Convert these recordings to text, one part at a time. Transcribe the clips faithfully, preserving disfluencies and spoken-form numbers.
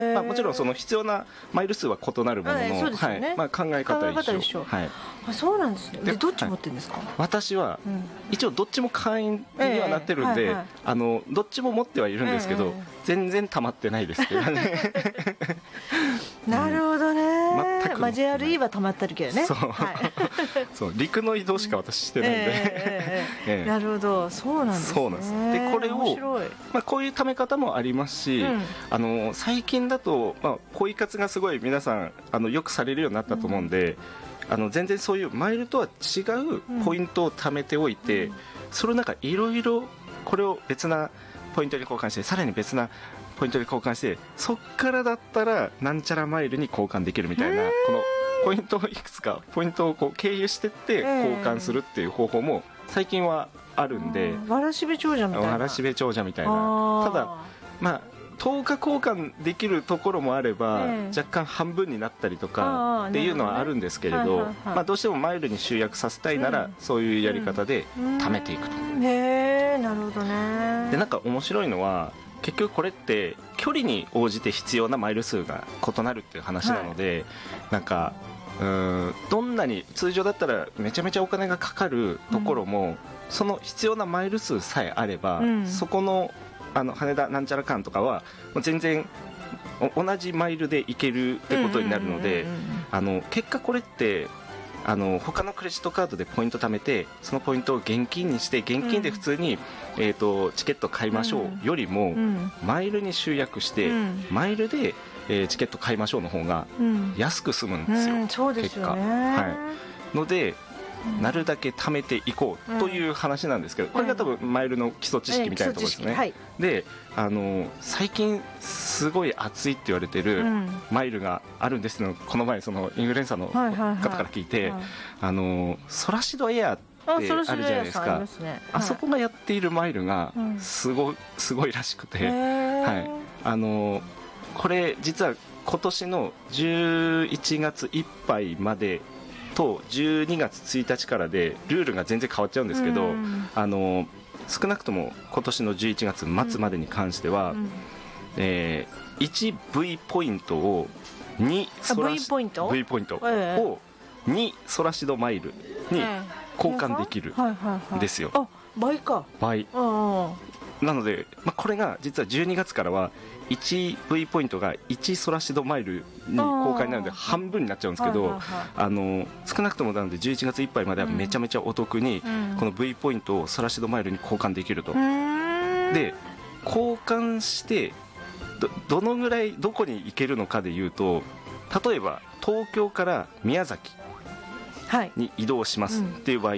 まあ、もちろんその必要なマイル数は異なるものの、 はいそうですよねはいまあ、考え方は一緒。はい、 あそうなんですね。ででどっち持ってるんですか？ はい、私は、うん、一応どっちも会員にはなってるんで、 えーはいはい、 あのどっちも持ってはいるんですけど、えー、全然溜まってないですけどねなるほどね、 全くまあ、ジェイアールイー は溜まってるけどね。 そう、はい、そう陸の移動しか私してないんで、 えーえー、なるほど、そうなんですね。 そうなんです。でこれを、まあ、こういう溜め方もありますし、うん、あの最近だと、まあ、ポイ活がすごい皆さんあのよくされるようになったと思うんで、うん、あの全然そういうマイルとは違うポイントを貯めておいて、うん、それをなんかいろいろこれを別なポイントに交換して、さらに別なポイントに交換して、そっからだったらなんちゃらマイルに交換できるみたいな、このポイントをいくつかポイントをこう経由してって交換するっていう方法も最近はあるんで、 わらしべ長者みたいなわらしべ長者みたいな。ただまあとおか交換できるところもあれば、えー、若干半分になったりとかっていうのはあるんですけれど、まあ、どうしてもマイルに集約させたいなら、うん、そういうやり方で貯めていくと。 うん、へえ、なるほどね。 でなんか面白いのは結局これって距離に応じて必要なマイル数が異なるっていう話なので、はい、なんかうーんどんなに通常だったらめちゃめちゃお金がかかるところも、うん、その必要なマイル数さえあれば、うん、そこのあの羽田なんちゃら間とかはもう全然同じマイルで行けるってことになるので、あの結果これってあの他のクレジットカードでポイント貯めてそのポイントを現金にして現金で普通に、うんえー、とチケット買いましょうよりも、うん、マイルに集約して、うん、マイルで、えー、チケット買いましょうの方が安く済むんですよ、うん、 そうですよね。 結果、はい、のでなるだけ貯めていこうという話なんですけど、これが多分マイルの基礎知識みたいなところですね、はい、であの最近すごい熱いって言われてるマイルがあるんですの、この前そのインフルエンサーの方から聞いて、はいはいはい、あのソラシドエアってあるじゃないですか。 あ, あ, す、ねはい、あそこがやっているマイルがすごい、すごいらしくて、はい、あのこれ実は今年のじゅういちがついっぱいまでとじゅうにがつついたちからでルールが全然変わっちゃうんですけど、うん、あの少なくとも今年のじゅういちがつ末までに関しては、うんえー、いちブイ ポイントをにソラシ V ポイント V ポイントをにソラシドマイルに交換できるんですよ。 あ、倍か。 倍なので、まあ、これが実はじゅうにがつからはいちブイ ポイントがいちソラシドマイルに交換になるので半分になっちゃうんですけど、はいはいはい、あの少なくともなのでじゅういちがついっぱいまではめちゃめちゃお得にこの V ポイントをソラシドマイルに交換できると。で交換してど, どのぐらいどこに行けるのかでいうと、例えば東京から宮崎に移動しますっていう場合って、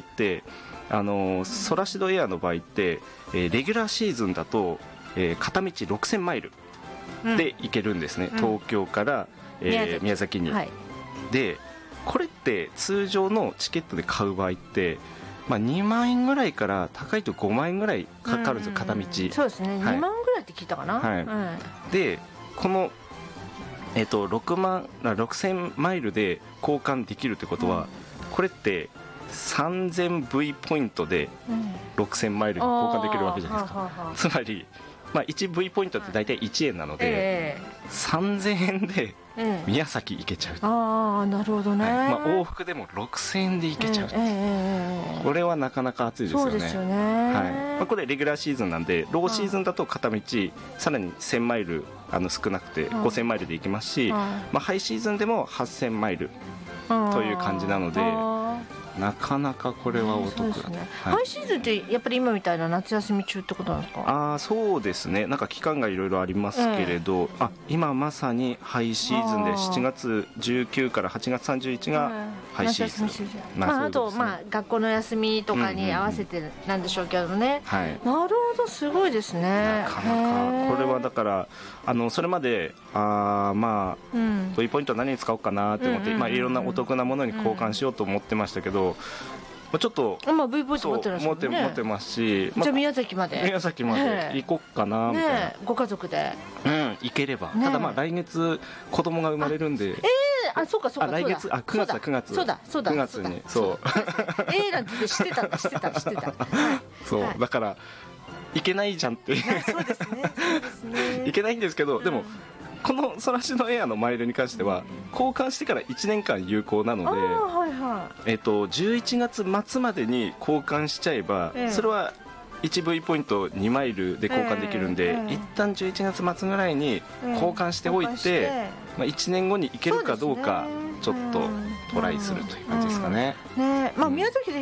はいうん、あのソラシドエアの場合って、えー、レギュラーシーズンだと、えー、片道ろくせんマイルで行けるんですね、うん、東京から、えー、宮崎、宮崎に、はい、でこれって通常のチケットで買う場合って、まあ、にまんえんぐらいから高いとごまんえんぐらいかかるんですよ、片道。 そうですね、はい、にまんぐらいって聞いたかな、 はいうん、でこの、えー、とろくまんろくせんマイルで交換できるってことは、うん、これってさんぜんブイ ポイントでろくせんマイルに交換できるわけじゃないですか、うん、つまり、まあ、いちブイ ポイントって大体いちえんなので、えー、さんぜんえんで宮崎行けちゃう、 うん、ああなるほどね、 はいまあ、往復でもろくせんえんで行けちゃう、うんえー、これはなかなか熱いですよね。 そうですよね、 はいまあ、これレギュラーシーズンなんでローシーズンだと片道さらにせんマイルあの少なくてごせんマイルで行きますし、まあ、ハイシーズンでもはっせんマイルという感じなのでなかなかこれはお得だ、ねはい、ハイシーズンってやっぱり今みたいな夏休み中ってことなんですか？ あそうですね、なんか期間がいろいろありますけれど、えー、あ今まさにハイシーズンでしちがつじゅうくにちからはちがつさんじゅういちがハイシーズン、 うんまあまあ、あと、まあ、学校の休みとかに合わせてなんでしょうけどね、うんうんうんはい、なるほどすごいですね。 なかなかこれはだからあのそれまであまあ、うん、V ポイント何に使おうかなと思って、うんうんうんまあ、いろんなお得なものに交換しようと思ってましたけど、うん、ちょっと、 まあ、V ポイント持ってらっしゃる、ね、 持って、持ってますし、まあ、 じゃあ宮崎まで宮崎まで行こうかなみたいな、 ね、ご家族で、 うん、行ければ、ね、ただまあ来月子供が生まれるんで、 えー、あそうかそうかあ来月あくがつだくがつそうだそうだくがつにそうえーなんて知ってた知ってた知ってたそう、 はい、 だからいけないじゃんってそうですねそうですねいけないんですけど、うん、でもこのソラシドエアのマイルに関しては交換してからいちねんかん有効なので、 はいはい、 えー、とじゅういちがつ末までに交換しちゃえば、ええ、それはいちブイ ポイントにマイルで交換できるんで、ええ、一旦じゅういちがつ末ぐらいに交換しておいて、ええ、まあ、いちねんごに行けるかどうかちょっとトライするという感じですかね。 うんうん、ね、まあ、宮崎で